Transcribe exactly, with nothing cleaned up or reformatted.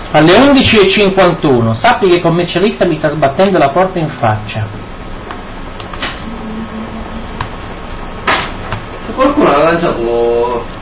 Alle undici e cinquantuno, sappi che il commercialista mi sta sbattendo la porta in faccia. Qualcuno ha lanciato